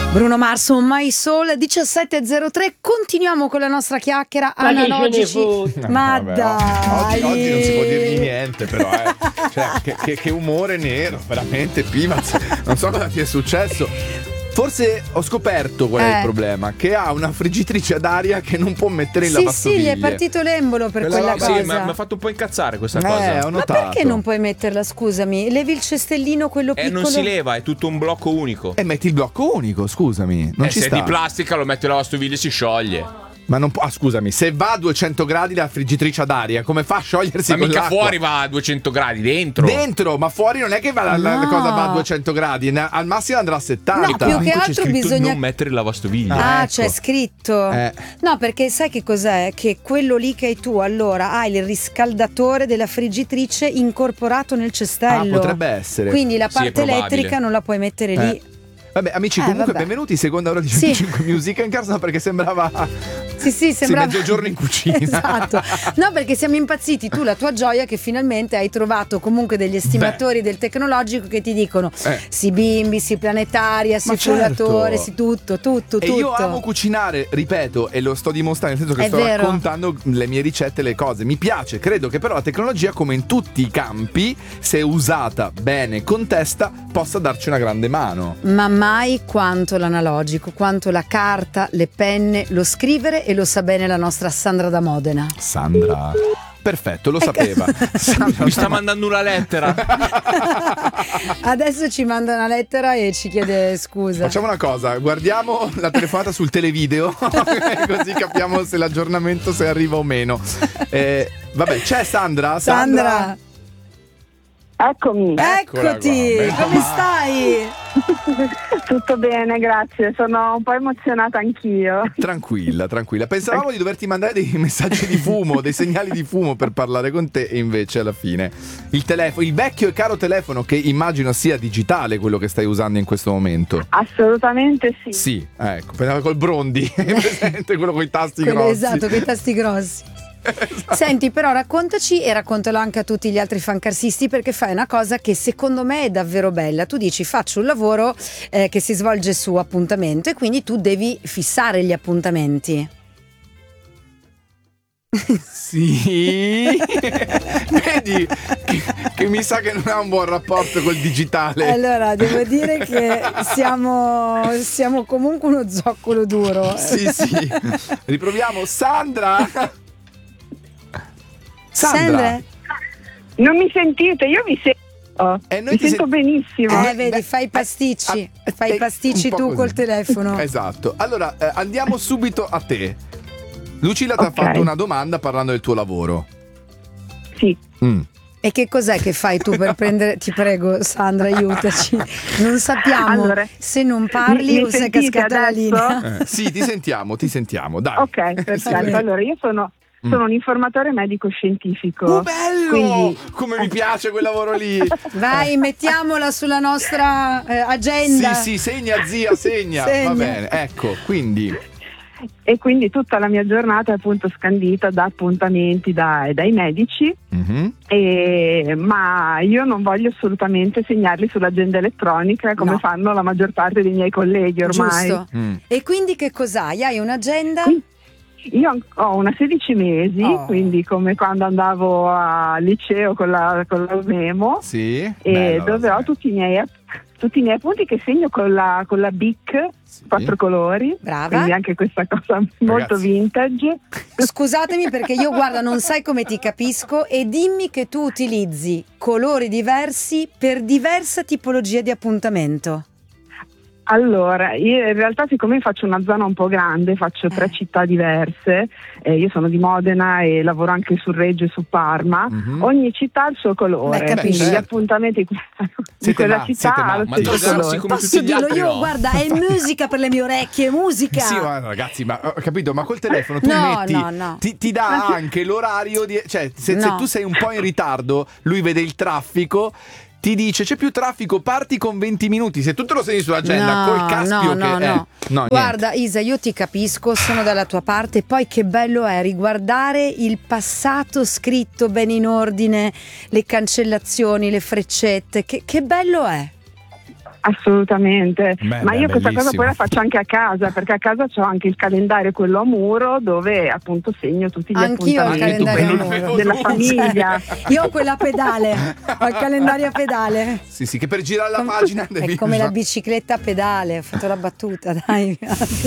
Bruno Mars, My Soul, 17.03. Continuiamo con la nostra chiacchiera analogici. Ma vabbè, dai, oggi non si può dirgli niente, però cioè, che umore nero, veramente, Pivaz. Non so cosa ti è successo. Forse ho scoperto qual è il problema, che ha una friggitrice ad aria che non può mettere in lavastoviglie. Sì, gli è partito l'embolo per quella cosa. Sì, mi ha fatto un po' incazzare questa cosa. Ho Ma notato. perché non puoi metterla, scusami? Levi il cestellino, quello piccolo. Non si leva, è tutto un blocco unico. E metti il blocco unico, scusami. Non ci se sta. è di plastica lo metti in lavastoviglie e si scioglie. Ma non può. Scusami, se va a 200 gradi la friggitrice ad aria, come fa a sciogliersi? Ma con mica l'acqua? fuori va a 200 gradi, dentro. Dentro, ma fuori non è che va la cosa va a 200 gradi, al massimo andrà a 70. No, più che altro bisogna non mettere in lavastoviglie. Ah, ecco. c'è scritto. No, perché sai che cos'è? Che quello lì che hai tu, allora, hai il riscaldatore della friggitrice incorporato nel cestello. Ah, potrebbe essere. Quindi la Sì, è parte probabile. elettrica non la puoi mettere lì. Vabbè, amici, comunque vabbè. benvenuti, seconda ora di 105 Music in casa, perché sembrava Sì, sembrava mezzogiorno in cucina. Esatto. No, perché siamo impazziti, tu la tua gioia che finalmente hai trovato comunque degli estimatori del tecnologico che ti dicono sì bimbi, sì planetaria, sì frullatore, sì tutto. E io amo cucinare, ripeto, e lo sto dimostrando, nel senso che È sto vero. raccontando le mie ricette, le cose. Mi piace, credo che però la tecnologia, come in tutti i campi, se usata bene, con testa, possa darci una grande mano. Ma mai quanto l'analogico, quanto la carta, le penne, lo scrivere, e lo sa bene la nostra Sandra da Modena. Sandra. Perfetto, lo sapeva. Sandra, Mi sta mandando una lettera. Adesso ci manda una lettera e ci chiede scusa. Facciamo una cosa, guardiamo la telefonata sul televideo, così capiamo se l'aggiornamento se arriva o meno. Vabbè, c'è Sandra? Sandra. Eccomi. Eccoti, come stai? Tutto bene, grazie. Sono un po' emozionata anch'io. Tranquilla. Pensavamo di doverti mandare dei messaggi di fumo, dei segnali di fumo per parlare con te, e invece alla fine il telefono, il vecchio e caro telefono, che immagino sia digitale, quello che stai usando in questo momento. Assolutamente sì. Sì, ecco, pensavo col Brondi, presente quello con i tasti Quello grossi. esatto, con i tasti grossi. Senti, però raccontaci, e raccontalo anche a tutti gli altri fancarsisti, perché fai una cosa che secondo me è davvero bella. Tu dici: faccio un lavoro che si svolge su appuntamento, e quindi tu devi fissare gli appuntamenti. Sì. Vedi che mi sa che non ha un buon rapporto col digitale. Allora, devo dire che siamo comunque uno zoccolo duro. Sì. Riproviamo. Sandra. Sandra? Non mi sentite? Io vi sento. Noi Mi ti sento benissimo. Vedi, fai i pasticci. Fai i pasticci un po' tu così. col telefono. Esatto. Allora, andiamo subito a te. Lucilla ti ha Ok. fatto una domanda parlando del tuo lavoro. Sì. E che cos'è che fai tu per prendere? Ti prego, Sandra, aiutaci. Non sappiamo Allora, se non parli mi o se è sentite cascata la adesso? linea. Sì, ti sentiamo, dai. Ok, perfetto. Allora, io sono un informatore medico-scientifico. Bello! Quindi- Come mi piace quel lavoro lì. Vai, mettiamola sulla nostra agenda. Sì, segna zia, segna. Va Segna. bene, ecco, quindi E quindi tutta la mia giornata è appunto scandita da appuntamenti dai medici. Ma io non voglio assolutamente segnarli sull'agenda elettronica come No. fanno la maggior parte dei miei colleghi ormai. Giusto. E quindi che cos'hai? Hai un'agenda? Io ho una 16 mesi, Oh. quindi come quando andavo al liceo con la Memo, sì. e Bella, dove ho tutti i miei appunti che segno con la Bic, Sì. 4 colori. Brava. Quindi anche questa cosa molto Ragazzi. vintage. Scusatemi, perché io, guarda, non sai come ti capisco, e dimmi che tu utilizzi colori diversi per diversa tipologia di appuntamento. Allora, io in realtà, siccome faccio una zona un po' grande, faccio 3 città diverse, io sono di Modena e lavoro anche su Reggio e su Parma, ogni città ha il suo colore, Beh, capisci. quindi gli Certo. appuntamenti di Siete quella matti, città siete ha lo matti. Ma stesso drogarsi colore. come Posso tutti gli dirlo altri, io? no? Guarda, è musica per le mie orecchie, musica. Sì, ma ragazzi, ma ho capito, ma col telefono tu No, metti, no. Ti dà anche l'orario cioè se No. tu sei un po' in ritardo, lui vede il traffico, ti dice c'è più traffico, parti con 20 minuti. Se tu te lo segni sull'agenda col caspio no. no, Guarda, Isa, io ti capisco, sono dalla tua parte. Poi che bello è riguardare il passato scritto bene in ordine, le cancellazioni, le freccette. Che bello è. Assolutamente, Beh, ma io questa cosa bellissimo. poi la faccio anche a casa, perché a casa c'ho anche il calendario, quello a muro, dove appunto segno tutti gli Anch'io ho il appuntamenti calendario a bello muro. della famiglia. Io ho quella a pedale, ho il calendario a pedale. Sì, che per girare la pagina devi È come la usare- bicicletta a pedale, ho fatto la battuta, dai.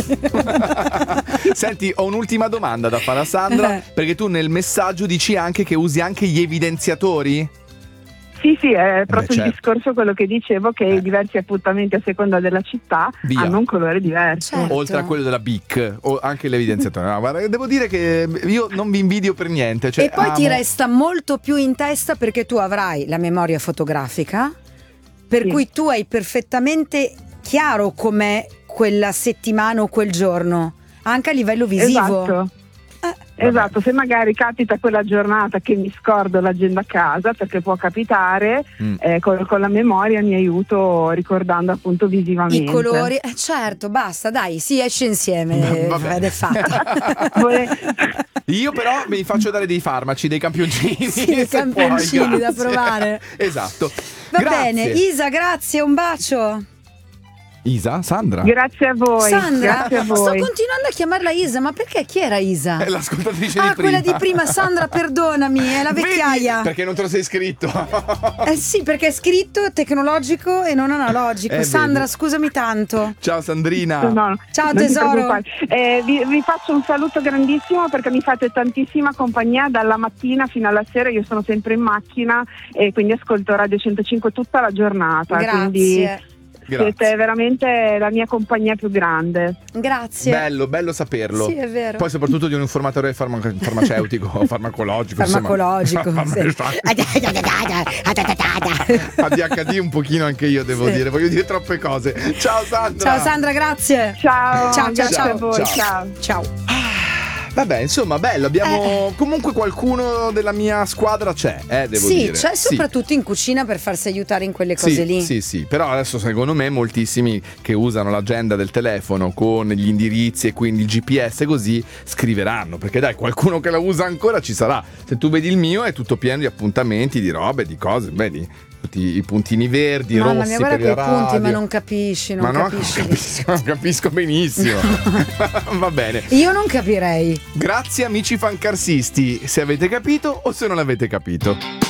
Senti, ho un'ultima domanda da fare a Sandra, perché tu nel messaggio dici anche che usi anche gli evidenziatori? Sì, è proprio certo. il discorso quello che dicevo, che i diversi appuntamenti a seconda della città Via. hanno un colore diverso. Certo. Oltre a quello della BIC o anche l'evidenziatore. No, guarda, devo dire che io non vi invidio per niente. Cioè, E poi ti amo- resta molto più in testa perché tu avrai la memoria fotografica, per Sì. cui tu hai perfettamente chiaro com'è quella settimana o quel giorno, anche a livello visivo. Esatto. Esatto, se magari capita quella giornata che mi scordo l'agenda a casa, perché può capitare, con la memoria mi aiuto ricordando appunto visivamente. I colori, certo, basta, dai, si esce insieme Vabbè. ed è fatta. Vole- Io però mi faccio dare dei farmaci, dei campioncini. Sì, dei se puoi, campioncini da grazie. provare. Esatto. Va Grazie. bene, Isa, grazie, un bacio. Isa? Sandra? Grazie a voi. Sandra, Grazie a sto voi. continuando a chiamarla Isa, ma perché chi era Isa? È l'ascoltatrice Ah, di prima. quella di prima, Sandra, perdonami, è la Vedi? vecchiaia. Perché non te lo sei scritto? Eh sì, perché è scritto tecnologico e non analogico. Sandra, vedi. scusami tanto. Ciao Sandrina. No, Ciao, non ti tesoro. preoccupare. Vi faccio un saluto grandissimo perché mi fate tantissima compagnia dalla mattina fino alla sera. Io sono sempre in macchina e quindi ascolto Radio 105 tutta la giornata. Quindi Grazie. siete veramente la mia compagnia più grande. Grazie. Bello saperlo. Sì, è vero. Poi soprattutto di un informatore farmaceutico o farmacologico. Farmacologico, insomma. sì. ADHD un pochino anche io devo Sì. dire, voglio dire troppe cose. Ciao Sandra. Ciao Sandra, grazie. Ciao, Ciao, grazie ciao, a voi. ciao. Ciao. Vabbè, insomma, bello, abbiamo comunque qualcuno della mia squadra c'è, devo Sì, dire. c'è Sì. soprattutto in cucina per farsi aiutare in quelle cose lì. Sì, però adesso secondo me moltissimi che usano l'agenda del telefono con gli indirizzi e quindi il GPS così scriveranno, perché dai, qualcuno che la usa ancora ci sarà. Se tu vedi il mio è tutto pieno di appuntamenti, di robe, di cose, vedi? Tutti i puntini verdi, Mamma rossi mia, guarda per quei la punti, radio. ma non capisci, non Ma no, capisci. capisco benissimo. Va bene. Io non capirei. Grazie amici fancarsisti, se avete capito o se non avete capito.